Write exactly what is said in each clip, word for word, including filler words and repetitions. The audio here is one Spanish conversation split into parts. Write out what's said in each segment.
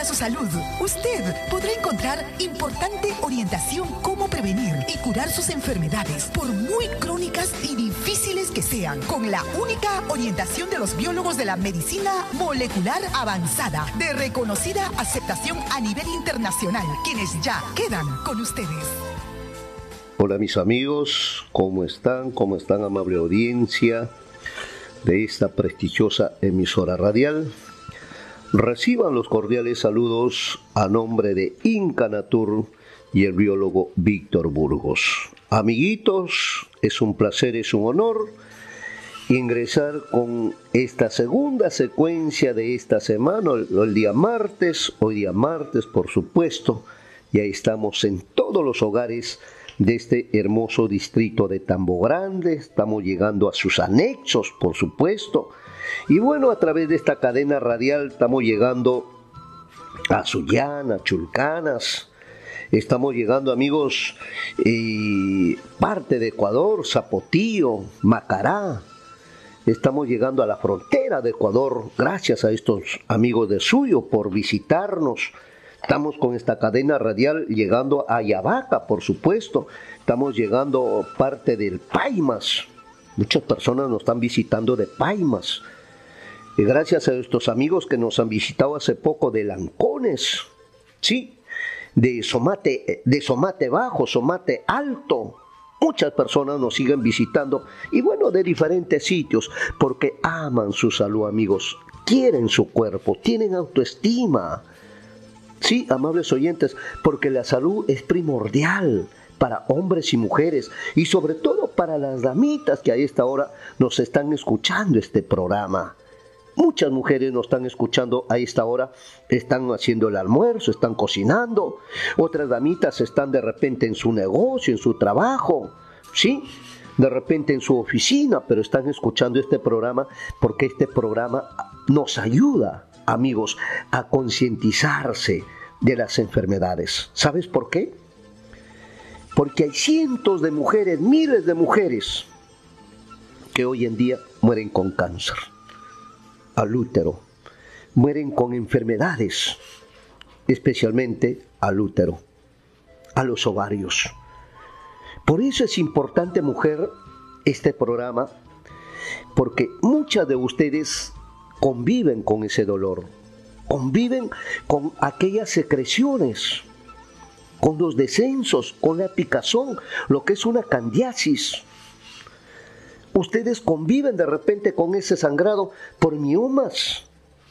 para su salud. Usted podrá encontrar importante orientación cómo prevenir y curar sus enfermedades, por muy crónicas y difíciles que sean, con la única orientación de los biólogos de la medicina molecular avanzada, de reconocida aceptación a nivel internacional, quienes ya quedan con ustedes. Hola mis amigos, ¿cómo están? ¿Cómo están, amable audiencia de esta prestigiosa emisora radial? Reciban los cordiales saludos a nombre de Inca Natur y el biólogo Víctor Burgos. Amiguitos, es un placer, es un honor ingresar con esta segunda secuencia de esta semana, el, el día martes, hoy día martes por supuesto, ya estamos en todos los hogares de este hermoso distrito de Tambo Grande, estamos llegando a sus anexos por supuesto, y bueno, a través de esta cadena radial estamos llegando a Sullana, Chulcanas, estamos llegando, amigos, eh, parte de Ecuador, Zapotillo, Macará, estamos llegando a la frontera de Ecuador, gracias a estos amigos de Suyo por visitarnos. Estamos con esta cadena radial llegando a Ayabaca, por supuesto, estamos llegando parte del Paimas, muchas personas nos están visitando de Paimas. Y gracias a estos amigos que nos han visitado hace poco de Lancones, sí, de Somate, de Somate Bajo, Somate Alto, muchas personas nos siguen visitando y bueno, de diferentes sitios, porque aman su salud, amigos, quieren su cuerpo, tienen autoestima. Sí, amables oyentes, porque la salud es primordial para hombres y mujeres y sobre todo para las damitas que a esta hora nos están escuchando este programa. Muchas mujeres nos están escuchando a esta hora, están haciendo el almuerzo, están cocinando. Otras damitas están de repente en su negocio, en su trabajo, ¿sí? De repente en su oficina, pero están escuchando este programa porque este programa nos ayuda, amigos, a concientizarse de las enfermedades. ¿Sabes por qué? Porque hay cientos de mujeres, miles de mujeres que hoy en día mueren con cáncer al útero, mueren con enfermedades, especialmente al útero, a los ovarios. Por eso es importante, mujer, este programa, porque muchas de ustedes conviven con ese dolor, conviven con aquellas secreciones, con los descensos, con la picazón, lo que es una candiasis. Ustedes conviven de repente con ese sangrado por miomas.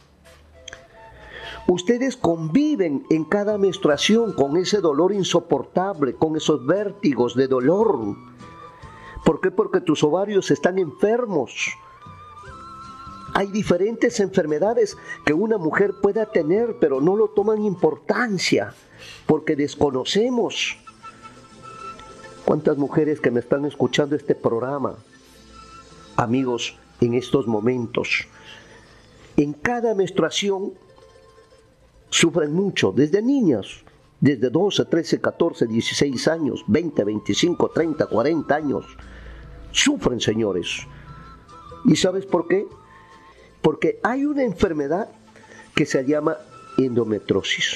Ustedes conviven en cada menstruación con ese dolor insoportable, con esos vértigos de dolor. ¿Por qué? Porque tus ovarios están enfermos. Hay diferentes enfermedades que una mujer pueda tener, pero no lo toman importancia, porque desconocemos. ¿Cuántas mujeres que me están escuchando este programa, amigos, en estos momentos, en cada menstruación sufren mucho, desde niñas, desde doce, trece, catorce, dieciséis años, veinte, veinticinco, treinta, cuarenta años, sufren, señores. ¿Y sabes por qué? Porque hay una enfermedad que se llama endometriosis.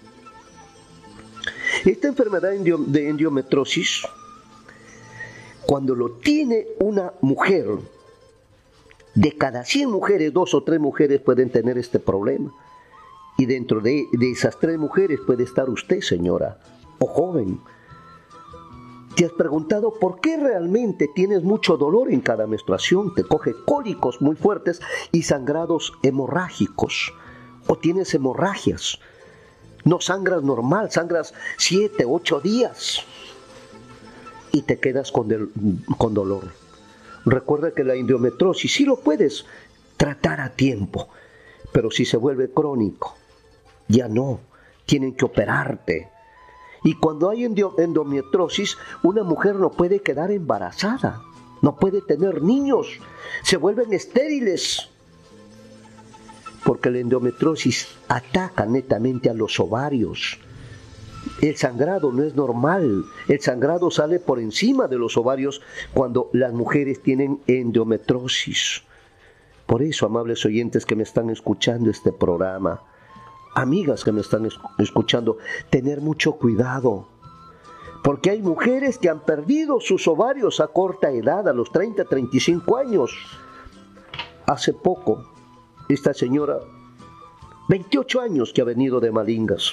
Esta enfermedad de endometriosis, cuando lo tiene una mujer, de cada cien mujeres, dos o tres mujeres pueden tener este problema. Y dentro de, de esas tres mujeres puede estar usted, señora o joven. ¿Te has preguntado por qué realmente tienes mucho dolor en cada menstruación? Te coge cólicos muy fuertes y sangrados hemorrágicos. O tienes hemorragias. No sangras normal, sangras siete, ocho días. Y te quedas con, del, con dolor. Recuerda que la endometriosis sí lo puedes tratar a tiempo. Pero si se vuelve crónico, ya no. Tienen que operarte. Y cuando hay endometriosis, una mujer no puede quedar embarazada, no puede tener niños, se vuelven estériles. Porque la endometriosis ataca netamente a los ovarios. El sangrado no es normal, el sangrado sale por encima de los ovarios cuando las mujeres tienen endometriosis. Por eso, amables oyentes que me están escuchando este programa, amigas que me están escuchando, tener mucho cuidado. Porque hay mujeres que han perdido sus ovarios a corta edad, a los treinta, treinta y cinco años. Hace poco, esta señora, veintiocho años que ha venido de Malingas,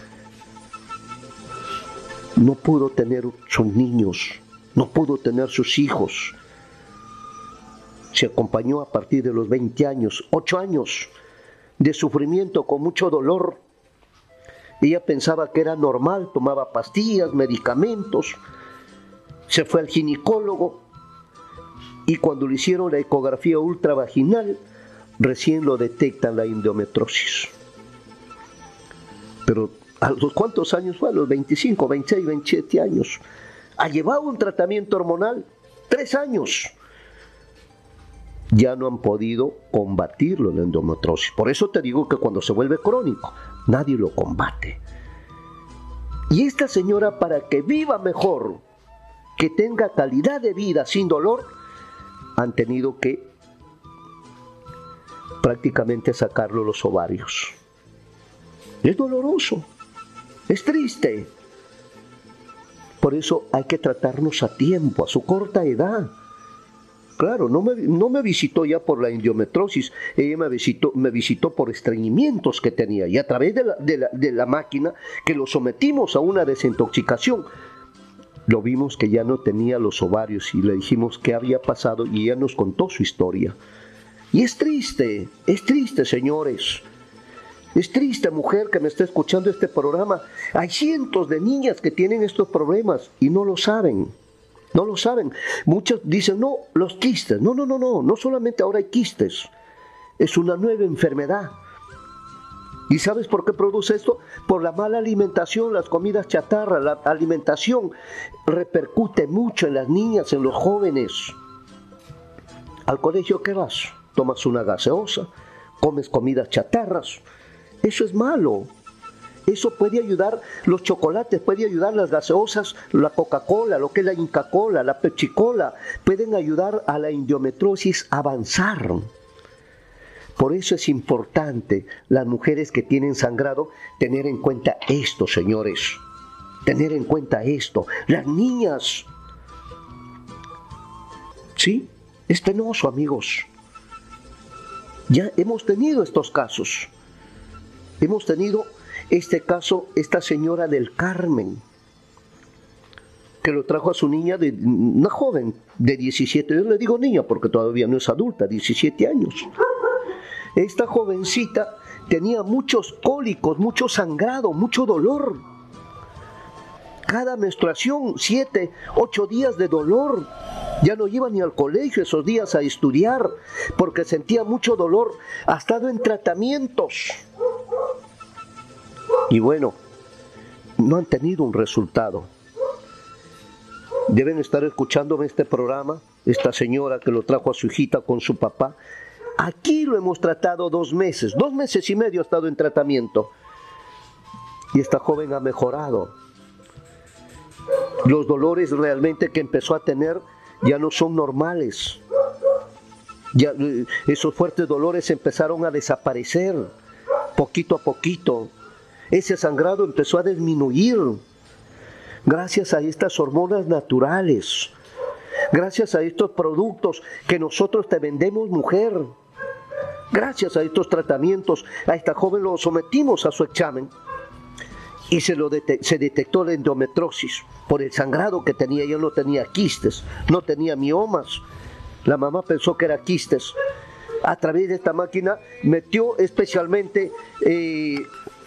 no pudo tener sus niños, no pudo tener sus hijos. Se acompañó a partir de los veinte años, ocho años de sufrimiento con mucho dolor. Ella pensaba que era normal, tomaba pastillas, medicamentos, se fue al ginecólogo y cuando le hicieron la ecografía ultravaginal, recién lo detectan la endometriosis. Pero ¿a los cuántos años fue? A los veinticinco, veintiséis, veintisiete años. Ha llevado un tratamiento hormonal, tres años. Ya no han podido combatirlo la endometriosis. Por eso te digo que cuando se vuelve crónico, nadie lo combate. Y esta señora, para que viva mejor, que tenga calidad de vida sin dolor, han tenido que prácticamente sacarle los ovarios. Es doloroso, es triste. Por eso hay que tratarnos a tiempo, a su corta edad. Claro, no me, no me visitó ya por la endometriosis, ella me visitó, me visitó por estreñimientos que tenía, y a través de la, de, la, de la máquina que lo sometimos a una desintoxicación, lo vimos que ya no tenía los ovarios y le dijimos qué había pasado y ella nos contó su historia. Y es triste, es triste, señores. Es triste, mujer que me está escuchando este programa. Hay cientos de niñas que tienen estos problemas y no lo saben. No lo saben. Muchos dicen, no, los quistes. No, no, no, no. No solamente ahora hay quistes. Es una nueva enfermedad. ¿Y sabes por qué produce esto? Por la mala alimentación, las comidas chatarra. La alimentación repercute mucho en las niñas, en los jóvenes. Al colegio, ¿qué vas? Tomas una gaseosa, comes comidas chatarras. Eso es malo. Eso puede ayudar, los chocolates, puede ayudar las gaseosas, la Coca-Cola, lo que es la Inca-Cola, la Pepsi-Cola, pueden ayudar a la endometriosis a avanzar. Por eso es importante, las mujeres que tienen sangrado, tener en cuenta esto, señores. Tener en cuenta esto. Las niñas. ¿Sí? Es penoso, amigos. Ya hemos tenido estos casos. Hemos tenido este caso, esta señora del Carmen, que lo trajo a su niña, de, una joven de diecisiete, yo le digo niña porque todavía no es adulta, diecisiete años. Esta jovencita tenía muchos cólicos, mucho sangrado, mucho dolor. Cada menstruación, siete, ocho días de dolor. Ya no iba ni al colegio esos días a estudiar porque sentía mucho dolor. Ha estado en tratamientos. Y bueno, no han tenido un resultado. Deben estar escuchándome este programa, esta señora que lo trajo a su hijita con su papá. Aquí lo hemos tratado dos meses, dos meses y medio ha estado en tratamiento. Y esta joven ha mejorado. Los dolores realmente que empezó a tener ya no son normales. Ya, esos fuertes dolores empezaron a desaparecer poquito a poquito. Ese sangrado empezó a disminuir gracias a estas hormonas naturales, gracias a estos productos que nosotros te vendemos, mujer, gracias a estos tratamientos. A esta joven lo sometimos a su examen y se, lo dete- se detectó la endometriosis por el sangrado que tenía. Ella no tenía quistes, no tenía miomas. La mamá pensó que era quistes. A través de esta máquina metió especialmente eh,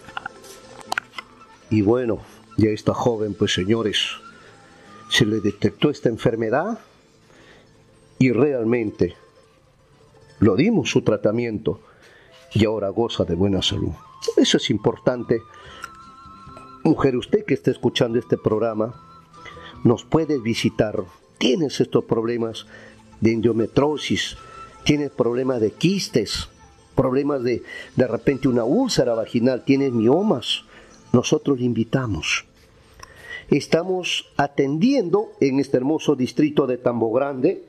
y bueno, ya esta joven, pues señores, se le detectó esta enfermedad y realmente lo dimos su tratamiento y ahora goza de buena salud. Eso es importante. Mujer, usted que está escuchando este programa, nos puedes visitar. Tienes estos problemas de endometriosis, tienes problemas de quistes, problemas de de repente una úlcera vaginal, tienes miomas. Nosotros le invitamos. Estamos atendiendo en este hermoso distrito de Tambo Grande.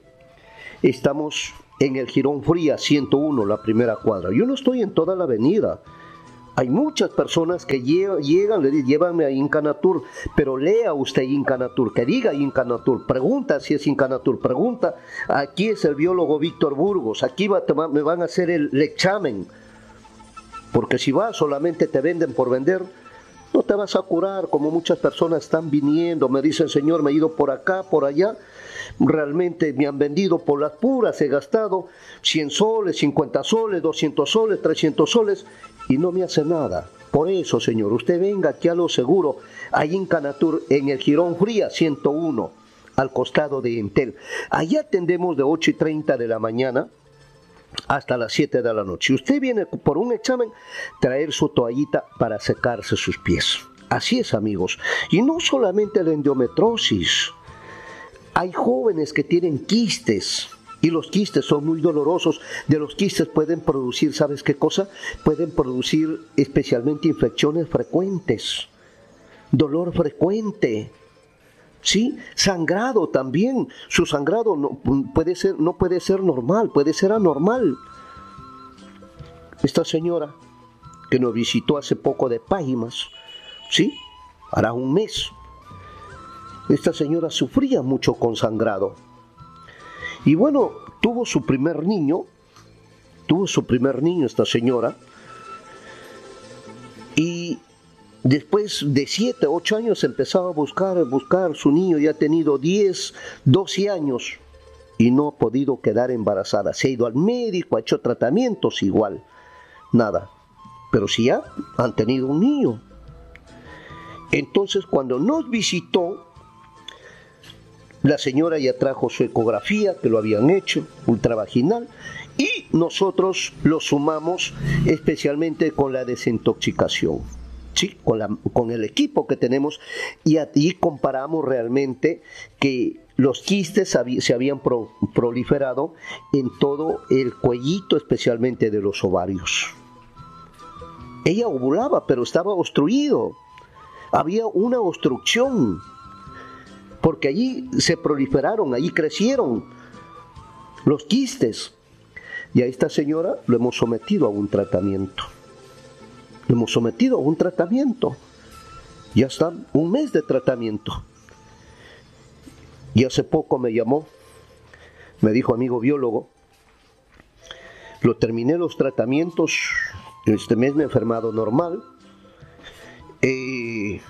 Estamos en el Jirón Fría ciento uno, la primera cuadra. Yo no estoy en toda la avenida. Hay muchas personas que llegan, le dicen, llévame a Incanatur, pero lea usted Incanatur, que diga Incanatur, pregunta si es Incanatur, pregunta, aquí es el biólogo Víctor Burgos, aquí va, va, me van a hacer el, el examen, porque si vas solamente te venden por vender, no te vas a curar, como muchas personas están viniendo, me dicen, señor, me he ido por acá, por allá, realmente me han vendido por las puras, he gastado cien soles, cincuenta soles, doscientos soles, trescientos soles, y no me hace nada. Por eso, señor, usted venga aquí a lo seguro, ahí en Canatur, en el Jirón Fría ciento uno, al costado de Entel. Allá atendemos de ocho y treinta de la mañana hasta las siete de la noche. Si usted viene por un examen, traer su toallita para secarse sus pies. Así es, amigos. Y no solamente la endometriosis. Hay jóvenes que tienen quistes. Y los quistes son muy dolorosos. De los quistes pueden producir, ¿sabes qué cosa? Pueden producir especialmente infecciones frecuentes, dolor frecuente, ¿sí? Sangrado también. Su sangrado no puede ser, no puede ser normal, puede ser anormal. Esta señora que nos visitó hace poco de Páginas, ¿sí? Hará un mes. Esta señora sufría mucho con sangrado. Y bueno, tuvo su primer niño, tuvo su primer niño esta señora, y después de siete, ocho años empezaba a buscar, buscar su niño, ya ha tenido diez, doce años, y no ha podido quedar embarazada. Se ha ido al médico, ha hecho tratamientos, igual, nada. Pero sí ya han tenido un niño. Entonces, cuando nos visitó, la señora ya trajo su ecografía, que lo habían hecho, ultravaginal, y nosotros lo sumamos especialmente con la desintoxicación, ¿sí? Con, la, con el equipo que tenemos, y ahí comparamos realmente que los quistes se habían pro, proliferado en todo el cuellito, especialmente de los ovarios. Ella ovulaba, pero estaba obstruido, había una obstrucción, porque allí se proliferaron, allí crecieron los quistes. Y a esta señora lo hemos sometido a un tratamiento. Lo hemos sometido a un tratamiento. Ya está un mes de tratamiento. Y hace poco me llamó, me dijo, amigo biólogo, lo terminé los tratamientos, este mes me he enfermado normal, eh,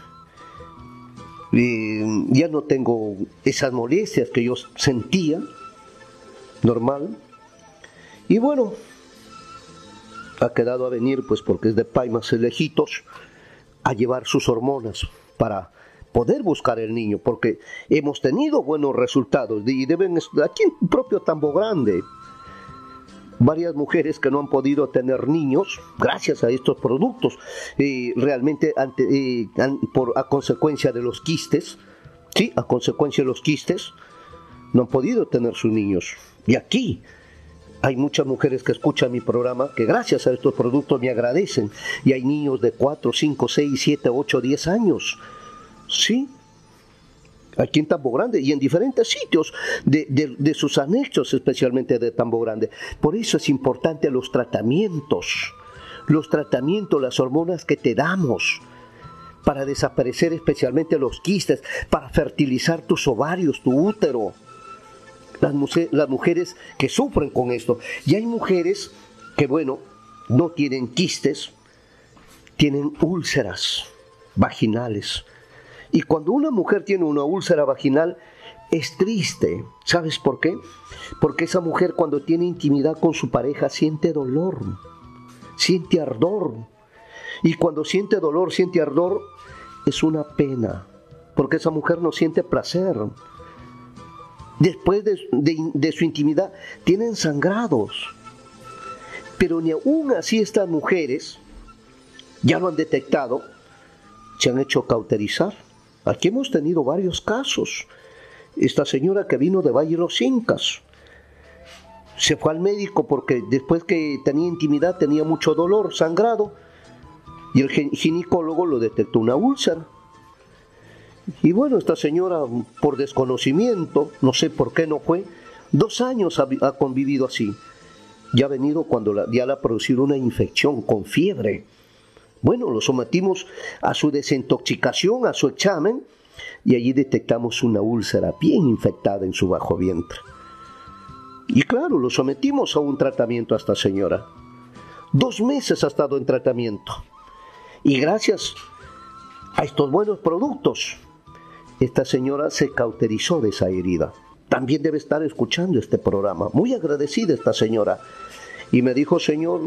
Eh, ya no tengo esas molestias que yo sentía, normal, y bueno, ha quedado a venir, pues porque es de Paimas lejitos, a llevar sus hormonas para poder buscar el niño, porque hemos tenido buenos resultados, y deben, aquí en el propio Tambo Grande, varias mujeres que no han podido tener niños gracias a estos productos, eh, realmente ante, eh, por, a consecuencia de los quistes, sí, a consecuencia de los quistes, no han podido tener sus niños. Y aquí hay muchas mujeres que escuchan mi programa que gracias a estos productos me agradecen. Y hay niños de cuatro, cinco, seis, siete, ocho, diez años, sí, aquí en Tambo Grande y en diferentes sitios de, de, de sus anexos, especialmente de Tambo Grande. Por eso es importante los tratamientos, los tratamientos, las hormonas que te damos para desaparecer especialmente los quistes, para fertilizar tus ovarios, tu útero. Las, las mujeres que sufren con esto. Y hay mujeres que, bueno, no tienen quistes, tienen úlceras vaginales. Y cuando una mujer tiene una úlcera vaginal, es triste. ¿Sabes por qué? Porque esa mujer cuando tiene intimidad con su pareja siente dolor, siente ardor. Y cuando siente dolor, siente ardor, es una pena, porque esa mujer no siente placer. Después de, de, de su intimidad, tienen sangrados. Pero ni aún así estas mujeres, ya lo han detectado, se han hecho cauterizar. Aquí hemos tenido varios casos. Esta señora que vino de Valle de los Incas se fue al médico porque después que tenía intimidad tenía mucho dolor, sangrado, y el ginecólogo lo detectó una úlcera. Y bueno, esta señora, por desconocimiento, no sé por qué no fue, dos años ha, ha convivido así. Ya ha venido cuando la, ya le ha producido una infección con fiebre, Bueno, lo sometimos a su desintoxicación, a su examen, y allí detectamos una úlcera bien infectada en su bajo vientre. Y claro, lo sometimos a un tratamiento a esta señora. Dos meses ha estado en tratamiento. Y gracias a estos buenos productos, esta señora se cauterizó de esa herida. También debe estar escuchando este programa. Muy agradecida esta señora. Y me dijo, señor,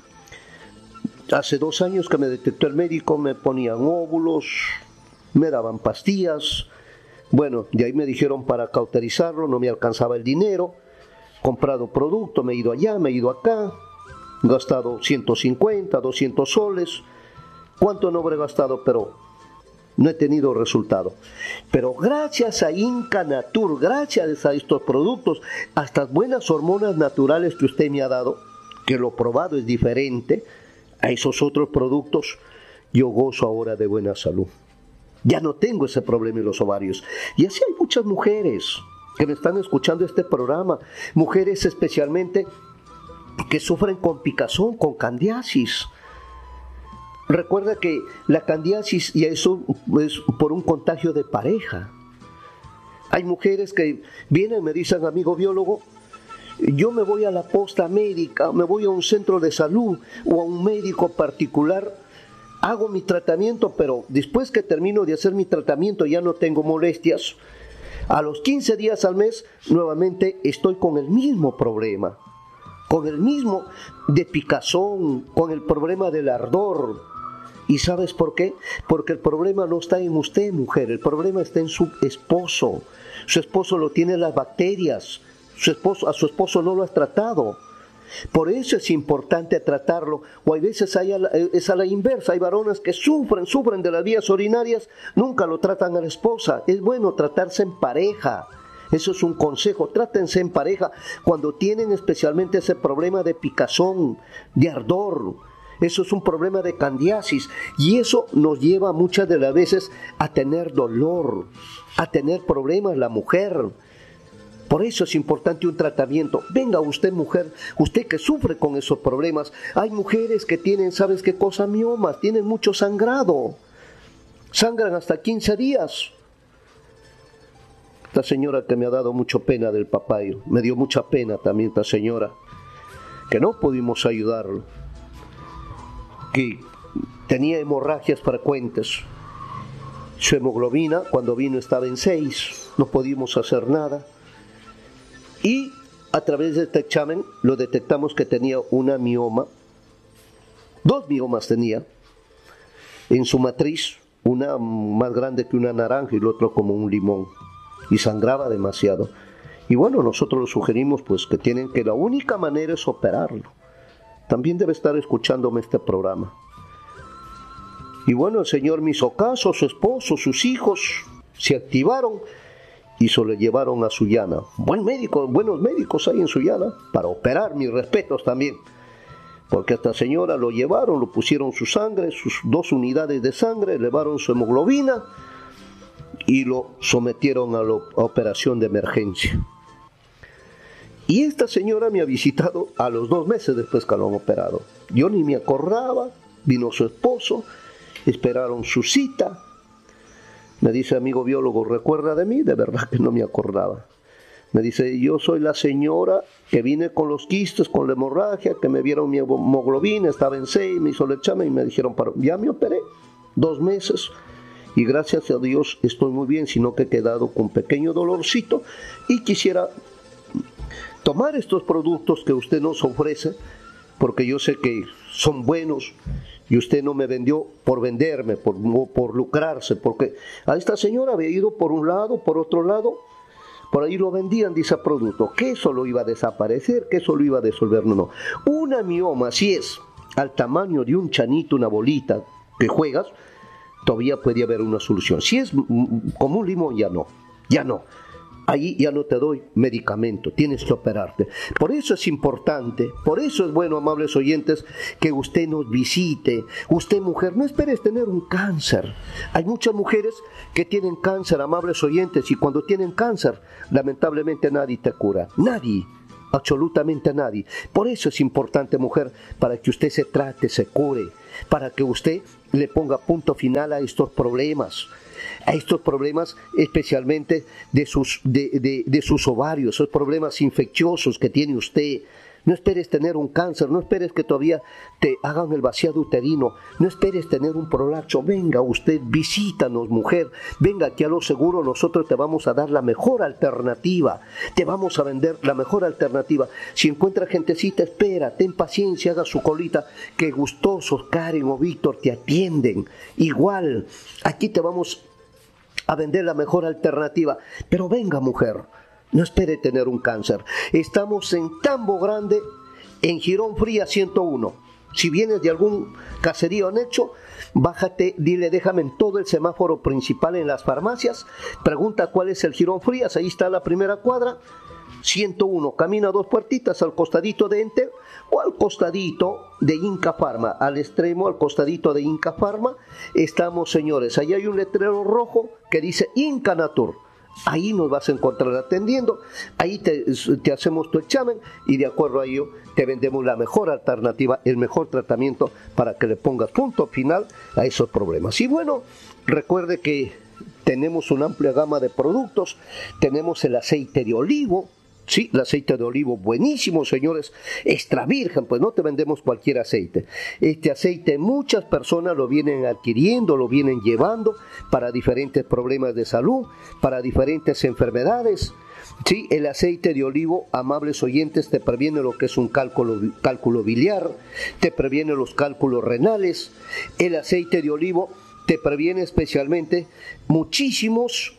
hace dos años que me detectó el médico, me ponían óvulos, me daban pastillas. Bueno, de ahí me dijeron para cauterizarlo, no me alcanzaba el dinero. Comprado producto, me he ido allá, me he ido acá. Gastado ciento cincuenta, doscientos soles. ¿Cuánto no habré gastado? Pero no he tenido resultado. Pero gracias a Inca Natur, gracias a estos productos, a estas buenas hormonas naturales que usted me ha dado, que lo probado es diferente a esos otros productos, yo gozo ahora de buena salud. Ya no tengo ese problema en los ovarios. Y así hay muchas mujeres que me están escuchando este programa, mujeres especialmente que sufren con picazón, con candiasis. Recuerda que la candiasis, y eso es por un contagio de pareja. Hay mujeres que vienen y me dicen, amigo biólogo, yo me voy a la posta médica, me voy a un centro de salud o a un médico particular, hago mi tratamiento, pero después que termino de hacer mi tratamiento ya no tengo molestias. A los quince días al mes, nuevamente estoy con el mismo problema, con el mismo de picazón, con el problema del ardor. ¿Y sabes por qué? Porque el problema no está en usted, mujer, el problema está en su esposo. Su esposo lo tiene las bacterias, su esposo, a su esposo no lo has tratado. Por eso es importante tratarlo. O hay veces hay a la, es a la inversa, hay varones que sufren, sufren de las vías urinarias, nunca lo tratan a la esposa. Es bueno tratarse en pareja. Eso es un consejo, trátense en pareja cuando tienen especialmente ese problema de picazón, de ardor. Eso es un problema de candiasis y eso nos lleva muchas de las veces a tener dolor, a tener problemas la mujer. Por eso es importante un tratamiento. Venga usted, mujer, usted que sufre con esos problemas. Hay mujeres que tienen, ¿sabes qué cosa? Miomas, tienen mucho sangrado. Sangran hasta quince días. Esta señora que me ha dado mucho pena del papayo, me dio mucha pena también esta señora, que no pudimos ayudarlo, que tenía hemorragias frecuentes. Su hemoglobina cuando vino estaba en seis, no pudimos hacer nada. Y a través de este examen lo detectamos que tenía una mioma, dos miomas tenía en su matriz, una más grande que una naranja y el otro como un limón, y sangraba demasiado. Y bueno, nosotros le sugerimos pues que tienen que la única manera es operarlo. También debe estar escuchándome este programa. Y bueno, el Señor me hizo caso, su esposo, sus hijos se activaron y se lo llevaron a Sullana. Buen médico, buenos médicos hay en Sullana para operar, mis respetos también. Porque a esta señora lo llevaron, lo pusieron su sangre, sus dos unidades de sangre, elevaron su hemoglobina y lo sometieron a la operación de emergencia. Y esta señora me ha visitado a los dos meses después que lo han operado. Yo ni me acordaba, vino su esposo, esperaron su cita. Me dice, amigo biólogo, ¿recuerda de mí? De verdad que no me acordaba. Me dice, yo soy la señora que vine con los quistes, con la hemorragia, que me vieron mi hemoglobina, estaba en seis, me hizo el examen y me dijeron, ya me operé, dos meses. Y gracias a Dios estoy muy bien, sino que he quedado con un pequeño dolorcito y quisiera tomar estos productos que usted nos ofrece, porque yo sé que son buenos y usted no me vendió por venderme, por, por lucrarse, porque a esta señora había ido por un lado, por otro lado, por ahí lo vendían, dice producto, que eso lo iba a desaparecer, que eso lo iba a disolver, no, no. Una mioma, si es al tamaño de un chanito, una bolita que juegas, todavía puede haber una solución. Si es como un limón, ya no, ya no. Ahí ya no te doy medicamento, tienes que operarte. Por eso es importante, por eso es bueno, amables oyentes, que usted nos visite. Usted, mujer, no esperes tener un cáncer. Hay muchas mujeres que tienen cáncer, amables oyentes, y cuando tienen cáncer, lamentablemente nadie te cura. Nadie. absolutamente a nadie. Por eso es importante, mujer, para que usted se trate, se cure, para que usted le ponga punto final a estos problemas, a estos problemas especialmente de sus, de, de, de sus ovarios, esos problemas infecciosos que tiene usted. No esperes tener un cáncer, no esperes que todavía te hagan el vaciado uterino, no esperes tener un prolapso. Venga usted, visítanos, mujer, venga aquí a Lo Seguro, nosotros te vamos a dar la mejor alternativa, te vamos a vender la mejor alternativa. Si encuentra gentecita, espera, ten paciencia, haga su colita, que gustosos Karen o Víctor te atienden. Igual, aquí te vamos a vender la mejor alternativa, pero venga, mujer. No espere tener un cáncer. Estamos en Tambo Grande, en Girón Frías ciento uno. Si vienes de algún caserío anexo, bájate, dile, déjame en todo el semáforo principal en las farmacias. Pregunta cuál es el Girón Frías, ahí está la primera cuadra. ciento uno, camina dos puertitas al costadito de Enter o al costadito de Inca Pharma, al extremo, al costadito de Inca Pharma. Estamos, señores, ahí hay un letrero rojo que dice Inca Natur. Ahí nos vas a encontrar atendiendo, ahí te, te hacemos tu examen y de acuerdo a ello te vendemos la mejor alternativa, el mejor tratamiento para que le pongas punto final a esos problemas. Y bueno, recuerde que tenemos una amplia gama de productos, tenemos el aceite de olivo. Sí, el aceite de olivo buenísimo, señores, extra virgen, pues no te vendemos cualquier aceite. Este aceite muchas personas lo vienen adquiriendo, lo vienen llevando para diferentes problemas de salud, para diferentes enfermedades. Sí, el aceite de olivo, amables oyentes, te previene lo que es un cálculo, cálculo biliar, te previene los cálculos renales. El aceite de olivo te previene especialmente muchísimos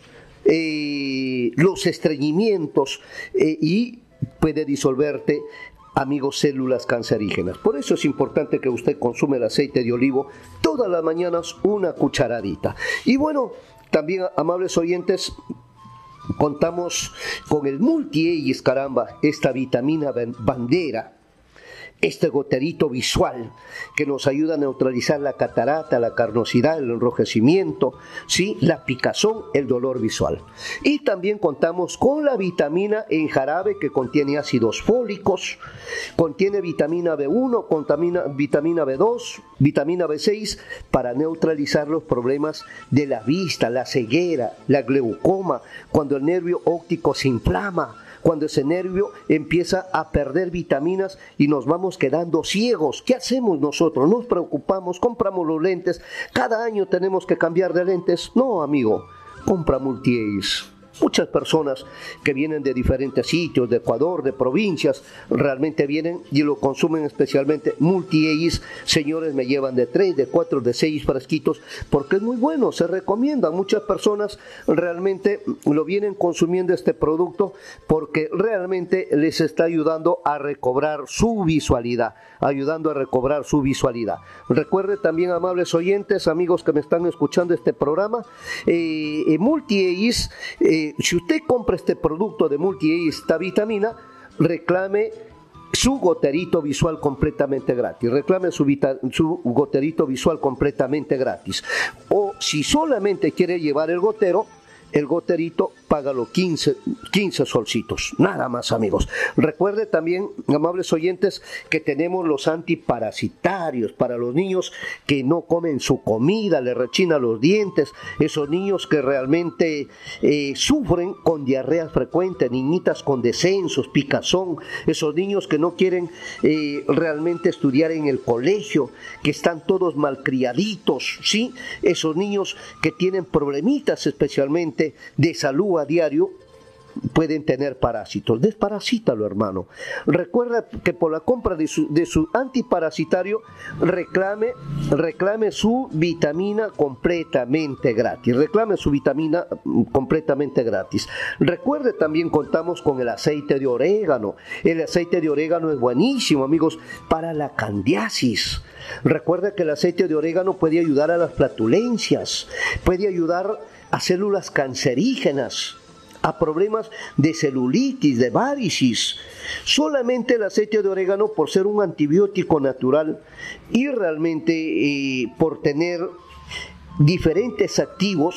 Eh, los estreñimientos eh, y puede disolverte, amigos, células cancerígenas. Por eso es importante que usted consume el aceite de olivo todas las mañanas, una cucharadita. Y bueno, también, amables oyentes, contamos con el Multi-Aegis, caramba, esta vitamina bandera, este goterito visual que nos ayuda a neutralizar la catarata, la carnosidad, el enrojecimiento, ¿sí? La picazón, el dolor visual. Y también contamos con la vitamina en jarabe que contiene ácidos fólicos, contiene vitamina B uno, contamina, vitamina B dos, vitamina B seis para neutralizar los problemas de la vista, la ceguera, la glaucoma, cuando el nervio óptico se inflama, cuando ese nervio empieza a perder vitaminas y nos vamos quedando ciegos. ¿Qué hacemos nosotros? Nos preocupamos, compramos los lentes, cada año tenemos que cambiar de lentes. No, amigo, compra Multi-Aegis. Muchas personas que vienen de diferentes sitios, de Ecuador, de provincias, realmente vienen y lo consumen especialmente Multi-Aegis. Señores, me llevan de tres, de cuatro, de seis frasquitos, porque es muy bueno, se recomienda. Muchas personas realmente lo vienen consumiendo este producto porque realmente les está ayudando a recobrar su visualidad, ayudando a recobrar su visualidad. Recuerde también, amables oyentes, amigos que me están escuchando este programa, eh, eh, Multi-Aegis, eh, si usted compra este producto de Multi-Aegis, esta vitamina, reclame su goterito visual completamente gratis. Reclame su, vita, su goterito visual completamente gratis. O si solamente quiere llevar el gotero, el goterito, págalo quince, quince solcitos, nada más, amigos. Recuerde también, amables oyentes, que tenemos los antiparasitarios para los niños que no comen su comida, le rechinan los dientes, esos niños que realmente eh, sufren con diarrea frecuente, niñitas con descensos, picazón, esos niños que no quieren eh, realmente estudiar en el colegio, que están todos malcriaditos, ¿sí? Esos niños que tienen problemitas especialmente de salud a diario, pueden tener parásitos. Desparasítalo, hermano. Recuerda que por la compra de su, de su antiparasitario reclame, reclame su vitamina completamente gratis. Reclame su vitamina completamente gratis. Recuerde también, contamos con el aceite de orégano. El aceite de orégano es buenísimo, amigos, para la candiasis. Recuerda que el aceite de orégano puede ayudar a las flatulencias, puede ayudar a células cancerígenas, a problemas de celulitis, de varicis. Solamente el aceite de orégano, por ser un antibiótico natural y realmente eh, por tener diferentes activos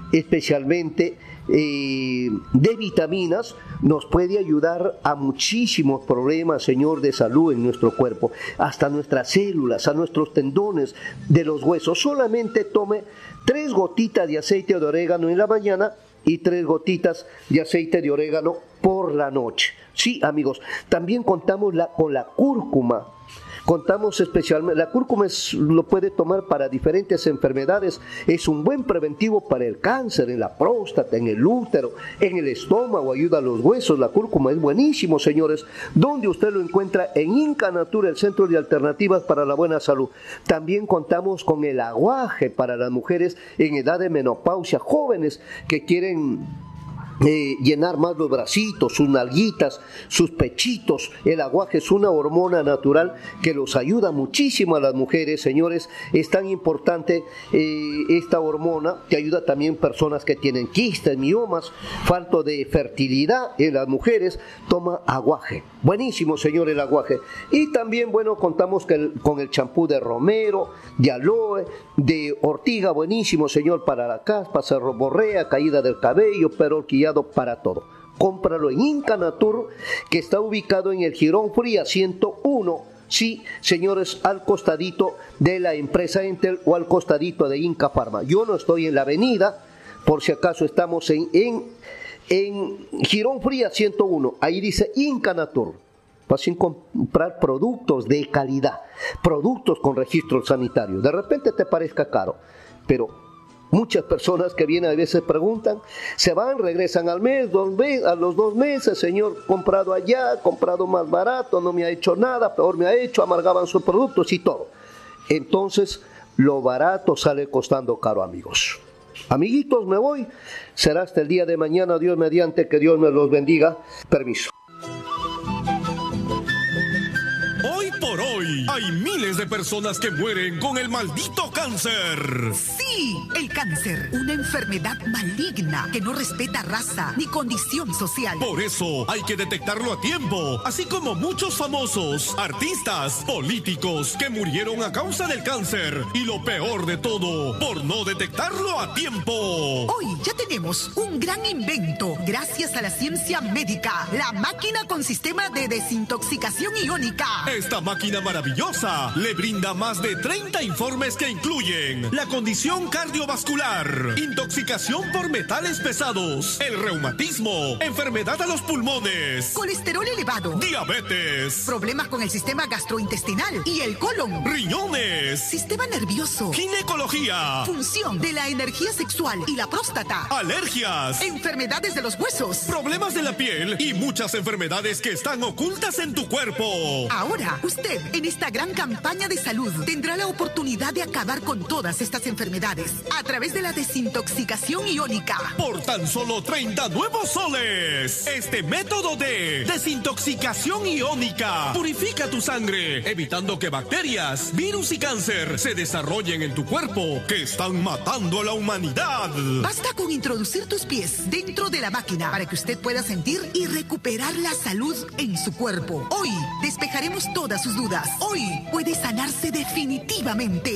especialmente eh, de vitaminas, nos puede ayudar a muchísimos problemas, Señor, de salud en nuestro cuerpo, hasta nuestras células, a nuestros tendones de los huesos. Solamente tome tres gotitas de aceite de orégano en la mañana y tres gotitas de aceite de orégano por la noche. Sí, amigos, también contamos la, con la cúrcuma. Contamos especialmente, la cúrcuma es, lo puede tomar para diferentes enfermedades, es un buen preventivo para el cáncer, en la próstata, en el útero, en el estómago, ayuda a los huesos. La cúrcuma es buenísimo, señores, donde usted lo encuentra en Inca Natura, el centro de alternativas para la buena salud. También contamos con el aguaje para las mujeres en edad de menopausia, jóvenes que quieren Eh, llenar más los bracitos, sus nalguitas, sus pechitos. El aguaje es una hormona natural que los ayuda muchísimo a las mujeres, señores. Es tan importante eh, esta hormona que ayuda también a personas que tienen quistes, miomas, falta de fertilidad en las mujeres. Toma aguaje. Buenísimo, señor, el aguaje. Y también, bueno, contamos que el, con el champú de romero, de aloe, de ortiga, buenísimo, señor, para la caspa, cerroborrea, caída del cabello, perorquillado, para todo. Cómpralo en Inca Natur, que está ubicado en el Girón Fría ciento uno. Sí, señores, al costadito de la empresa Entel o al costadito de Inca Pharma. Yo no estoy en la avenida, por si acaso estamos en, en, en Girón Fría ciento uno. Ahí dice Inca Natur. Vas a comprar productos de calidad, productos con registro sanitario. De repente te parezca caro, pero muchas personas que vienen a veces preguntan, se van, regresan al mes, dos meses, a los dos meses, señor, comprado allá, comprado más barato, no me ha hecho nada, peor me ha hecho, amargaban sus productos y todo. Entonces, lo barato sale costando caro, amigos. Amiguitos, me voy. Será hasta el día de mañana, Dios mediante, que Dios me los bendiga. Permiso. Hoy por hoy, hay miles de personas que mueren con el maldito cáncer. Sí, el cáncer, una enfermedad maligna que no respeta raza ni condición social. Por eso hay que detectarlo a tiempo, así como muchos famosos, artistas, políticos que murieron a causa del cáncer. Y lo peor de todo, por no detectarlo a tiempo. Hoy ya tenemos un gran invento gracias a la ciencia médica, la máquina con sistema de desintoxicación iónica. Esta máquina maravillosa le brinda más de treinta informes que incluyen la condición cardiovascular, intoxicación por metales pesados, el reumatismo, enfermedad a los pulmones, colesterol elevado, diabetes, problemas con el sistema gastrointestinal y el colon, riñones, sistema nervioso, ginecología, función de la energía sexual y la próstata, alergias, enfermedades de los huesos, problemas de la piel y muchas enfermedades que están ocultas en tu cuerpo. Ahora, usted en esta gran campaña de salud tendrá la oportunidad de acabar con todas estas enfermedades a través de la desintoxicación iónica. Por tan solo treinta nuevos soles. Este método de desintoxicación iónica purifica tu sangre, evitando que bacterias, virus y cáncer se desarrollen en tu cuerpo, que están matando a la humanidad. Basta con introducir tus pies dentro de la máquina para que usted pueda sentir y recuperar la salud en su cuerpo. Hoy despejaremos todas sus dudas. Hoy puede sanarse definitivamente.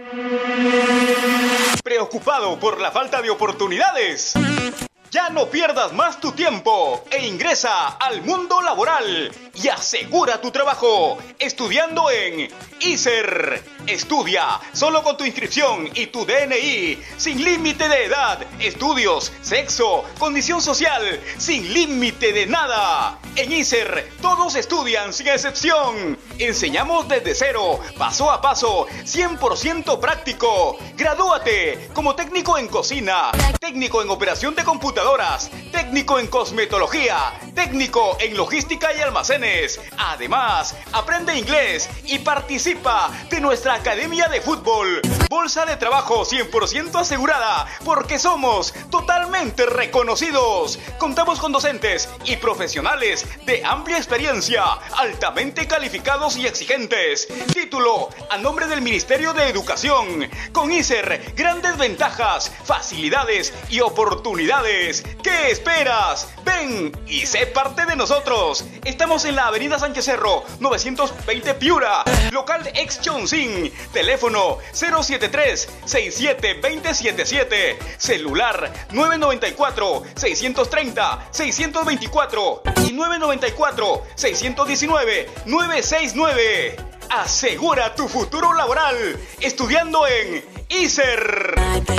¿Preocupado por la falta de oportunidades? Ya no pierdas más tu tiempo e ingresa al mundo laboral y asegura tu trabajo estudiando en ISER. Estudia solo con tu inscripción y tu D N I, sin límite de edad, estudios, sexo, condición social, sin límite de nada. En ISER todos estudian sin excepción. Enseñamos desde cero, paso a paso, cien por ciento práctico. Gradúate como técnico en cocina, técnico en operación de computadoras, técnico en cosmetología, técnico en logística y almacenes. Además, aprende inglés y participa de nuestra Academia de Fútbol. Bolsa de trabajo cien por ciento asegurada, porque somos totalmente reconocidos. Contamos con docentes y profesionales de amplia experiencia, altamente calificados y exigentes. Título a nombre del Ministerio de Educación. Con ISER, grandes ventajas, facilidades y oportunidades. ¿Qué esperas? Ven y sé parte de nosotros. Estamos en la avenida Sánchez Cerro, novecientos veinte Piura, local ex Chonsin. Teléfono cero siete tres, seis siete dos cero siete siete. Celular nueve nueve cuatro, seis tres cero, seis dos cuatro y nueve nueve cuatro, seis uno nueve, nueve seis nueve. Asegura tu futuro laboral estudiando en I S E R.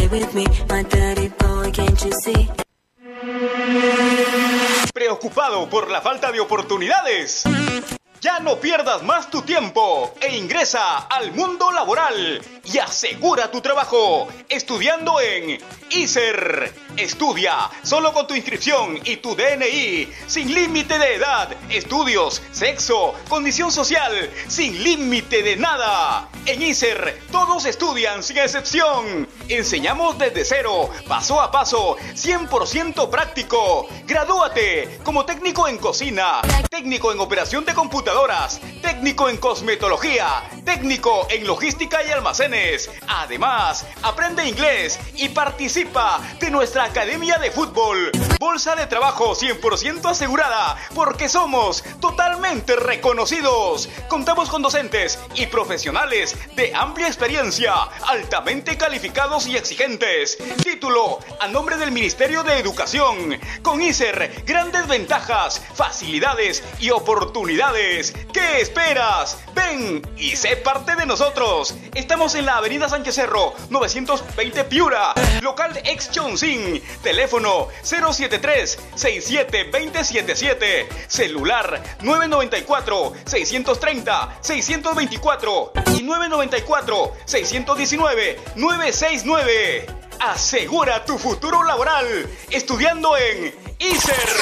¿Preocupado por la falta de oportunidades? Ya no pierdas más tu tiempo e ingresa al mundo laboral y asegura tu trabajo estudiando en I S E R. Estudia solo con tu inscripción y tu D N I, sin límite de edad, estudios, sexo, condición social, sin límite de nada. En I S E R todos estudian sin excepción. Enseñamos desde cero, paso a paso, cien por ciento práctico. Gradúate como técnico en cocina, técnico en operación de computadoras, técnico en cosmetología, técnico en logística y almacenes. Además, aprende inglés y participa de nuestra academia de fútbol. Bolsa de trabajo cien por ciento asegurada porque somos totalmente reconocidos. Contamos con docentes y profesionales de amplia experiencia, altamente calificados y exigentes. Título a nombre del Ministerio de Educación. Con I S E R, grandes ventajas, facilidades y oportunidades. ¿Qué esperas? Ven y sé parte de nosotros. Estamos en la avenida Sánchez Cerro, novecientos veinte Piura, local ex Chonsin. Teléfono cero siete tres, seis siete dos cero siete siete. Celular nueve nueve cuatro, seis tres cero, seis dos cuatro y nueve nueve cuatro, seis uno nueve, nueve seis nueve. Asegura tu futuro laboral estudiando en I S E R.